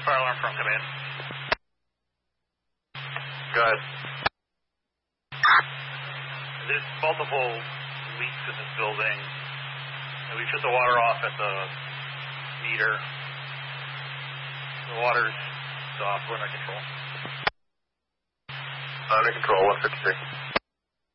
Fire alarm from command. Go ahead. There's multiple leaks in this building. And we shut the water off at the meter. The water's off. We're under control. Under control, 153.